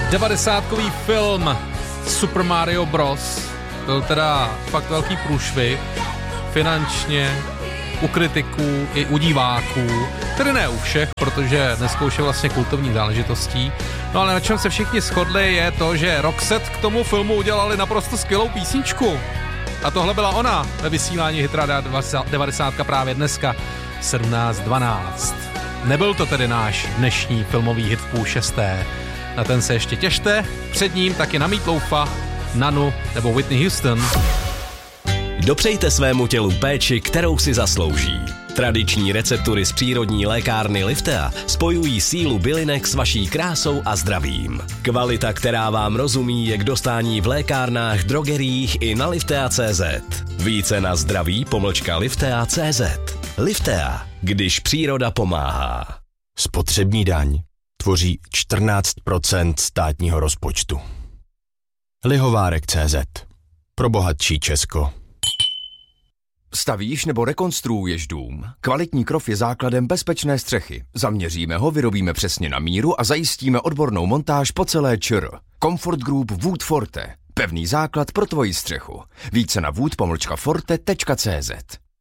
90kový film Super Mario Bros. Byl teda fakt velký průšvih, finančně, u kritiků i u diváků, tedy ne u všech, protože dneska už je vlastně kultovní záležitostí. No ale na čem se všichni shodli je to, že Roxette k tomu filmu udělali naprosto skvělou písničku. A tohle byla ona ve vysílání Hitrada 90 právě dneska 17:12. Nebyl to tedy náš dnešní filmový hit v 5:30. Na ten se ještě těšte, před ním taky na Meat Loafa, Nanu nebo Whitney Houston. Dopřejte svému tělu péči, kterou si zaslouží. Tradiční receptury z přírodní lékárny Liftea spojují sílu bylinek s vaší krásou a zdravím. Kvalita, která vám rozumí, je k dostání v lékárnách, drogeriích i na liftea.cz. Více na zdraví-liftea.cz. Liftea, když příroda pomáhá. Spotřební daň tvoří 14% státního rozpočtu. Lihovárek.cz. Pro bohatší Česko. Stavíš nebo rekonstruuješ dům? Kvalitní krov je základem bezpečné střechy. Zaměříme ho, vyrobíme přesně na míru a zajistíme odbornou montáž po celé ČR. Comfort Group Wood Forte. Pevný základ pro tvoji střechu. Více na wood-forte.cz.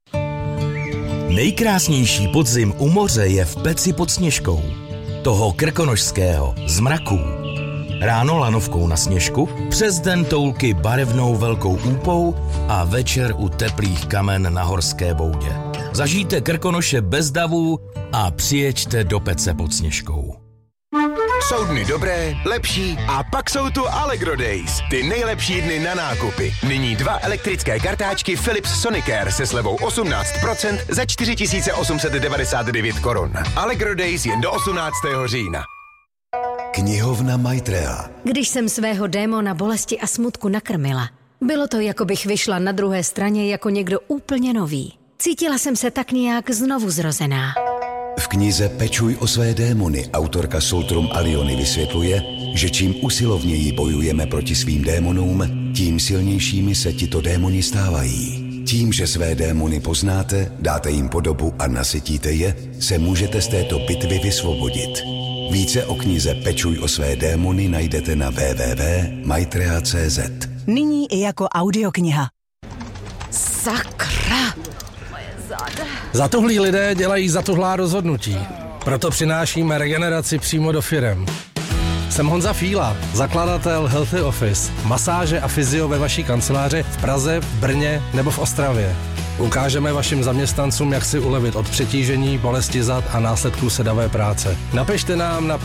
Nejkrásnější podzim u moře je v Peci pod Sněžkou. Toho krkonošského, z mraků. Ráno lanovkou na sněžku, přes den toulky barevnou velkou úpou a večer u teplých kamen na horské boudě. Zažijte Krkonoše bez davů a přijeďte do Pece pod Sněžkou. Jsou dny dobré, lepší a pak jsou tu Allegro Days. Ty nejlepší dny na nákupy. Nyní 2 elektrické kartáčky Philips Sonicare se slevou 18% za 4899 korun. Allegro Days jen do 18. října. Knihovna Maitreya. Když jsem svého démona bolesti a smutku nakrmila, bylo to, jako bych vyšla na druhé straně jako někdo úplně nový. Cítila jsem se tak nějak znovu zrozená. V knize Pečuj o své démony autorka Soltrum Aliony vysvětluje, že čím usilovněji bojujeme proti svým démonům, tím silnějšími se tito démoni stávají. Tím, že své démony poznáte, dáte jim podobu a nasytíte je, se můžete z této bitvy vysvobodit. Více o knize Pečuj o své démony najdete na www.maitreya.cz. Nyní i jako audiokniha. Sakra! Moje záda. Zatuhlí lidé dělají zatuhlá rozhodnutí. Proto přinášíme regeneraci přímo do firem. Jsem Honza Fíla, zakladatel Healthy Office, masáže a fyzio ve vaší kanceláři v Praze, v Brně nebo v Ostravě. Ukážeme vašim zaměstnancům, jak si ulevit od přetížení, bolesti zad a následků sedavé práce. Napište nám na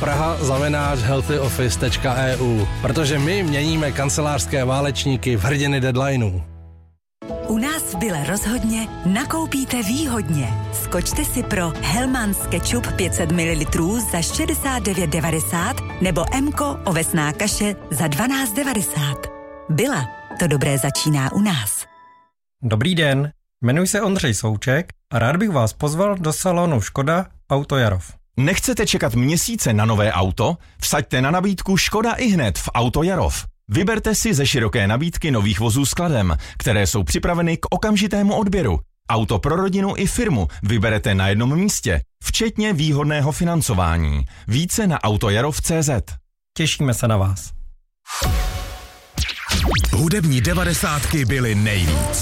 praha@healthyoffice.eu, protože my měníme kancelářské válečníky v hrdiny deadlineů. U nás v Bile rozhodně nakoupíte výhodně. Skočte si pro Hellmann's ketchup 500 ml za 69,90 nebo Mko ovesná kaše za 12,90. Billa, to dobré začíná u nás. Dobrý den, jmenuji se Ondřej Souček a rád bych vás pozval do salonu Škoda Auto Jarov. Nechcete čekat měsíce na nové auto? Vsaďte na nabídku Škoda ihned v Auto Jarov. Vyberte si ze široké nabídky nových vozů s kladem, které jsou připraveny k okamžitému odběru. Auto pro rodinu i firmu vyberete na jednom místě, včetně výhodného financování. Více na autojarov.cz. Těšíme se na vás. Hudební 90 byly nejvíc.